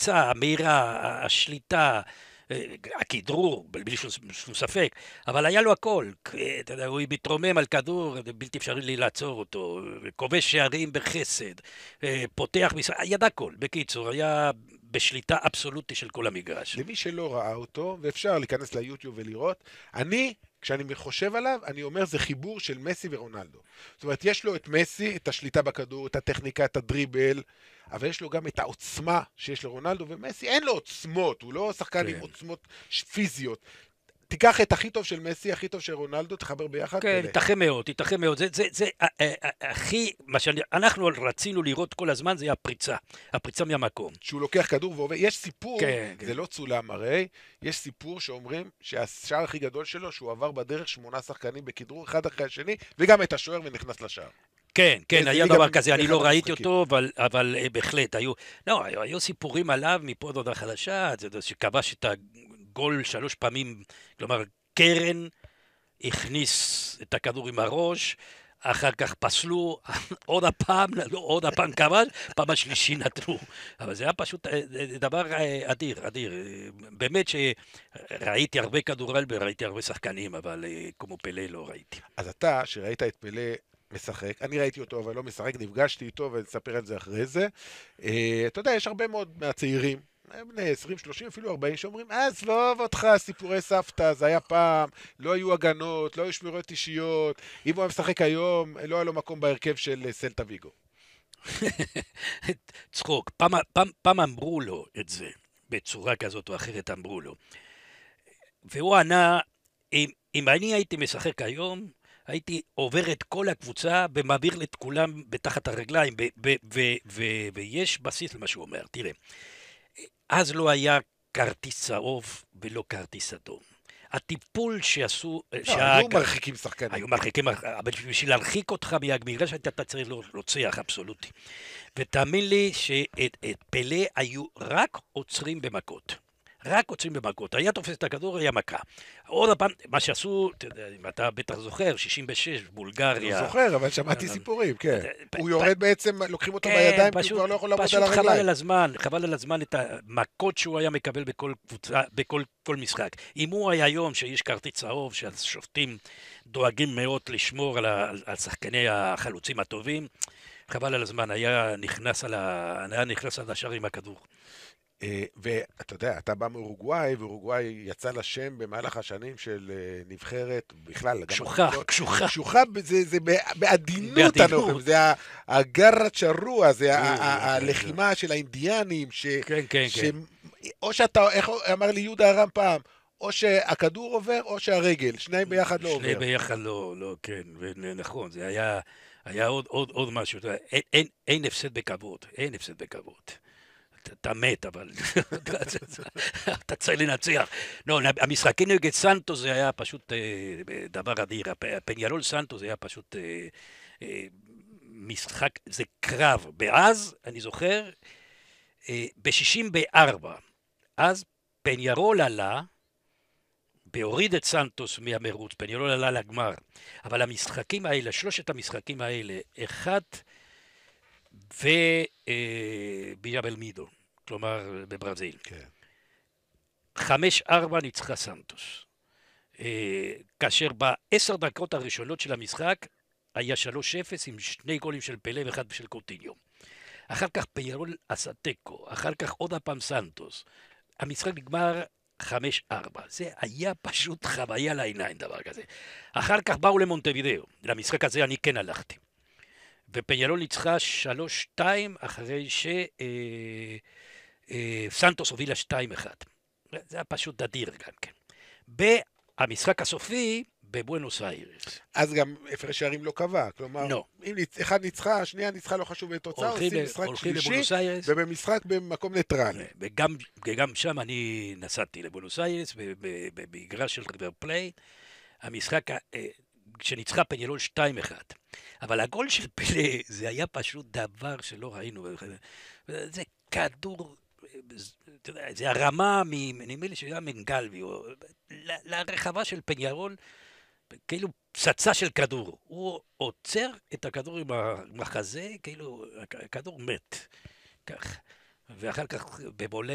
הפריצה, המהירה, השליטה, הכדרור, בלי שום ספק, אבל היה לו הכל. אתה יודע, הוא מתרומם על כדור, בלתי אפשרי לי לעצור אותו, כובש שערים בחסד, פותח משחק, ידע הכל. בקיצור, היה בשליטה אבסולוטי של כל המגרש. למי שלא ראה אותו, ואפשר להיכנס ליוטיוב ולראות, כשאני חושב עליו, אני אומר זה חיבור של מסי ורונלדו. זאת אומרת, יש לו את מסי, את השליטה בכדור, את הטכניקה, את הדריבל, אבל יש לו גם את העוצמה שיש לרונלדו, ומסי אין לו עוצמות, הוא לא שחקן עם כן. עוצמות פיזיות. תיקח את הכי טוב של מסי, הכי טוב של רונלדו, תחבר ביחד, כן, פלא. ייתכן מאוד, ייתכן מאוד. זה הכי, מה שאנחנו רצינו לראות כל הזמן, זה הפריצה מהמקום. שהוא לוקח כדור ועובר, יש סיפור, כן, זה כן. לא צולם הרי, יש סיפור שאומרים שהשער הכי גדול שלו, שהוא עבר בדרך 8 שחקנים בכדרור אחד אחרי השני, וגם את השוער ונכנס לשער. כן, כן, זה היה ליגה דבר כזה, אני באחד לא ראיתי המשחקים. אותו, אבל בהחלט, היו סיפורים עליו מפה עד הודעה חדשה, שכבש את הגול 3 פעמים, כלומר, קרן הכניס את הכדור עם הראש, אחר כך פסלו עוד הפעם כבש, פעם השלישי נתנו. אבל זה היה פשוט דבר אדיר, אדיר. באמת שראיתי הרבה כדורגל וראיתי הרבה שחקנים, אבל כמו פלא לא ראיתי. אז אתה, שראית את פלא משחק, אני ראיתי אותו אבל לא משחק, נפגשתי איתו ונספר על זה אחרי זה. אתה יודע, יש הרבה מאוד מהצעירים, בני 20, 30, אפילו 40, שאומרים, עזוב אותך, סיפורי סבתא, זה היה פעם, לא היו הגנות, לא היו שמירות אישיות, אם הוא היה משחק היום, לא היה לו מקום בהרכב של סלטה ויגו. צחוק, פעם אמרו לו את זה, בצורה כזאת או אחרת אמרו לו. והוא ענה, אם אני הייתי משחק היום, הייתי עובר את כל הקבוצה ומעביר את כולם בתחת הרגליים, ויש בסיס למה שהוא אומר. תראה, אז לא היה כרטיס צהוב ולא כרטיס אדום. הטיפול שעשו... לא, היו מרחיקים שחקנים. היו מרחיקים, אבל בשביל להרחיק אותך מהמגרש אתה צריך רוצח אבסולוטי. ותאמין לי שאת פלא היו רק עוצרים במכות. רק עוצרים במכות. היה תופס את הכדור, היה מכה. עוד הפעם, מה שעשו, אם אתה בטח זוכר, 66, בולגריה. לא זוכר, אבל שמעתי סיפורים, כן. הוא יורד בעצם, לוקחים אותו בידיים, כי הוא כבר לא יכול לעמוד על הרגליים. חבל על הזמן את המכות שהוא היה מקבל בכל קבוצה, בכל משחק. אם הוא היה היום שיש כרטיס צהוב, שהשופטים דואגים מאוד לשמור על שחקני החלוצים הטובים, חבל על הזמן, היה נכנס על השער עם הכדור. ואתה יודע, אתה בא מאורוגוואי, ואורוגוואי יצא לשם במהלך השנים של נבחרת, בכלל, קשוחה, זה בעדינות, זה הגרת שרוע, זה הלחימה של האינדיאנים, או שאתה, איך אמר לי יהודה הרם פעם, או שהכדור עובר, או שהרגל, שניים ביחד לא עובר. שני ביחד לא, כן, ונכון, זה היה עוד משהו, אין הפסד בכבוד, אין הפסד בכבוד. אתה מת, אבל אתה צריך לנצח. לא, המשחקים נגד סנטו זה היה פשוט דבר אדיר. פניארול סנטו זה היה פשוט משחק, זה קרב. ואז, אני זוכר, ב-64, אז פניארול עלה, והוריד את סנטוס מהמרוץ, פניארול עלה לגמר. אבל המשחקים האלה, שלושת המשחקים האלה, אחד וביאבלמידו, כלומר בברזיל. כן. 5-4 ניצחה סנטוס. כאשר ב10 דקות הראשונות של המשחק היה 3-0 עם 2 גולים של פלא ואחד של קוטיניו. אחר כך פיירול עשה תיקו, אחר כך עוד הפעם סנטוס. המשחק נגמר 5-4. זה היה פשוט חוויה לעיניים דבר כזה. אחר כך באו למונטווידאו. למשחק הזה אני כן הלכתי. ופניארול ניצחה 3-2 אחרי סנטוס הובילה 2-1. זה היה פשוט אדיר גם כן. במשחק הסופי בבואנוס איירס. אז גם הפרש שערים לא קבע, כלומר, לא. אם אחד ניצחה, השנייה ניצחה לא חשוב בתוצאה, עושים משחק שלישי, ובמשחק במקום ניטרלי. וגם שם אני נסעתי לבואנוס איירס, במגרש של ריבר פלייט, המשחק שניצחה פניארול 2-1. אבל הגול של פלא זה היה פשוט דבר שלא ראינו. זה כדור, זה הרמה נדמה לי שהיה מנגלבי, לרחבה של פניארול, כאילו פצצה של כדור. הוא עוצר את הכדור עם החזה, כאילו הכדור מת. כך. ואחר כך בבולה